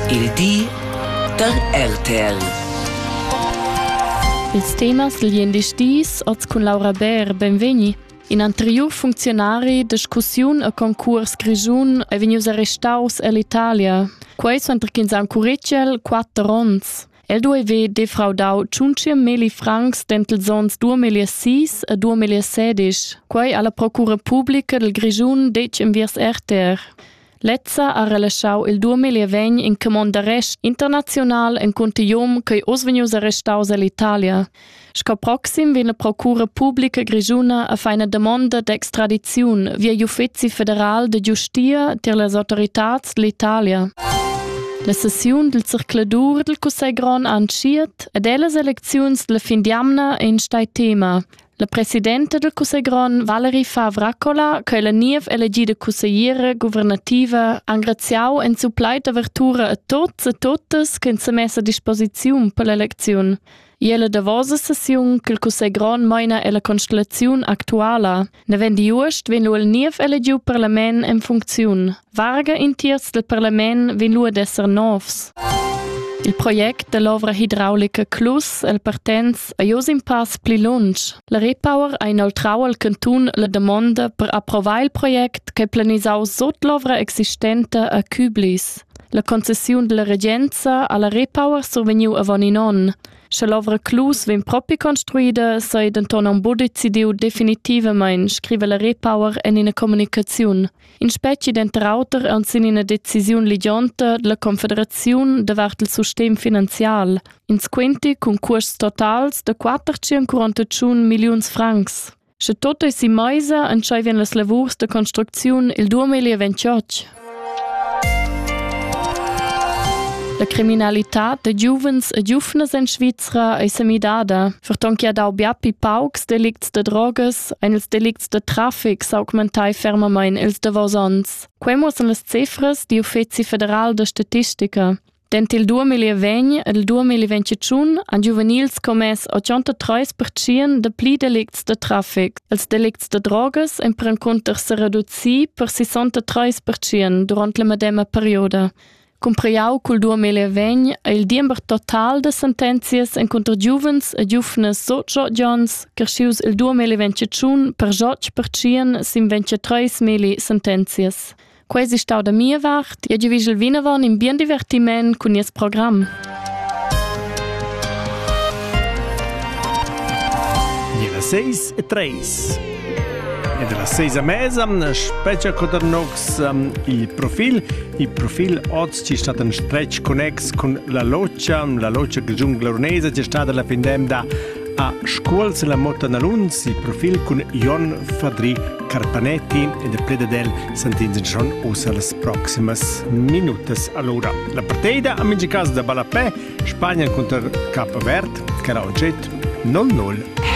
Il di der RTL. Ils temas del jendistis oz con Laura Ber, benveni. In anterior funzionari discussiun a concurs Grigiun e venius arrestaus all'Italia. Quei sunt interchins an curricel 4 rons. El due defraudau 500.000 francs dentels ons 2006 a 2016. Quei alla Procura Pubblica del Grigiun dec enviers RTR. Lezza ha relasciau il 2020 in comand d'arrest international en contium che os venius arrestaus all'Italia. Sco proxim viene Procura Pubblica Grigiuna a fa una domanda d'extradiziun via Uffizi Federal de Giustia ter las autoritats dell'Italia. La sessiun del circladur del Cussei Gron ha anschiet ed ellas elecziuns della fin d'amna in stai tema. La presidente del Cussei Gron, Valerie Favracola, che è la niev elegida consigliera governativa, ha ringraziato en suppleit apertura a tots e totes che si messa a disposizione per l'elezione. Iela davosa sessiun che il Cussei Gron meina è la constellazione attuale. Ne vendi just vin lu il niev elegiu parlament in funzione. Varga in tiers del parlament vin lu ad esser novs. Il project dell'ovra idraulica Clus el partenz a jos in pass pli lunch. La Repower ha inoltrau al cantun la domanda per approvar il project che planisau sot l'ovra existente a Küblis. La concessiun della regenza alla Repower surveniu avon in on. Se l'ovra Clus vien propi construida, sei denton un bo decidiu definitivamente, scrive la Repower en una comunicazione. In specie d'enterauter an sin una decisiun ligianta della Confederazione davart il sistem finanzial. In squinti con costs totals de 441 milions francs. Se tot è si meisa, entscheiven las lavurs de construcziun il 2028. La criminalità de giuvens e giufnes in Svizra è semidada. Vertonc ja dau biapi paucs delicts de drogas en els delicts de traffic s'augmentai fermamain els de vosons. Quemo son las cifras di Uffizi Federal de Statistica. Dent il 2020 e il 2021 han giuvenils commess 83% de pli delicts de traffic. Els delicts de drogas en prenconter se reduzi per 63% durant la medema perioda. Compriau col 2020 e il diember total de sentenzias en contra giuvens e giufnes sot 18 ans crescius il 2021 per 8% sin 23.000 sentenzias. Quasi stau da mia vart, e giuvisel vinavon in bien divertiment con ies program. Nella 6:03. E della 6:30 specie codernox il profil oggi ci è stato un stretch connex con la loccia Grigiun Glaurnese c'è stata la findemda a scuola la motta naluns il profil con Ion Fadri Carpanetti e de Pledadel sentenze schon usa las proximas minutas allora la partita a mingi caso da Balapè Spagna contro Capo Verde che era oggetto 0-0